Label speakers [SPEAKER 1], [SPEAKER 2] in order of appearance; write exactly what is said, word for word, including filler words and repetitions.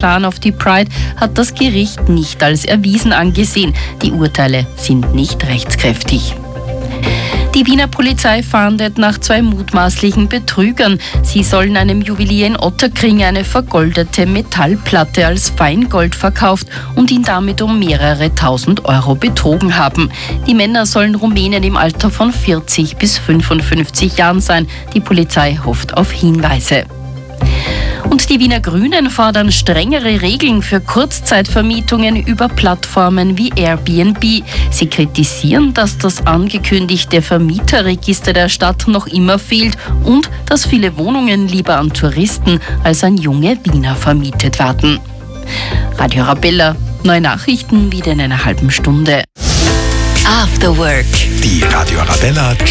[SPEAKER 1] Plan auf die Pride hat das Gericht nicht als erwiesen angesehen. Die Urteile sind nicht rechtskräftig. Die Wiener Polizei fahndet nach zwei mutmaßlichen Betrügern. Sie sollen einem Juwelier in Ottakring eine vergoldete Metallplatte als Feingold verkauft und ihn damit um mehrere tausend Euro betrogen haben. Die Männer sollen Rumänen im Alter von vierzig bis fünfundfünfzig Jahren sein. Die Polizei hofft auf Hinweise. Und die Wiener Grünen fordern strengere Regeln für Kurzzeitvermietungen über Plattformen wie Airbnb. Sie kritisieren, dass das angekündigte Vermieterregister der Stadt noch immer fehlt und dass viele Wohnungen lieber an Touristen als an junge Wiener vermietet werden. Radio Arabella, neue Nachrichten wieder in einer halben Stunde.
[SPEAKER 2] After Work.
[SPEAKER 3] Die Radio Arabella